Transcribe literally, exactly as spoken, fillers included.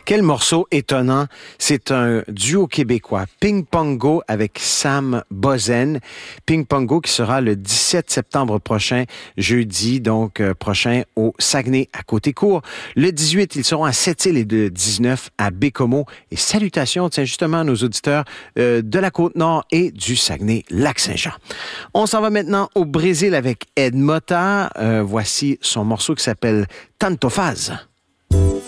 Quel morceau étonnant. C'est un duo québécois, Ping Pongo avec Sam Bozen. Ping Pongo qui sera le dix-sept septembre prochain, jeudi, donc euh, prochain, au Saguenay, à Côté-Court. Le dix-huit, ils seront à Sept-Îles et le dix-neuf à Bécomo. Et salutations, tiens, justement, à nos auditeurs euh, de la Côte-Nord et du Saguenay-Lac-Saint-Jean. On s'en va maintenant au Brésil avec Ed Mota. Euh, voici son morceau qui s'appelle Tanto Faz.